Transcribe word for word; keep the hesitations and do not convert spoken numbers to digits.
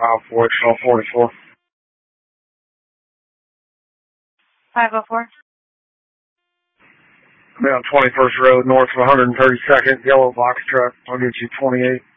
Five four X forty-four. five oh four. I'm on twenty-first Road, north of one hundred thirty-second, yellow box truck. I'll get you twenty-eight.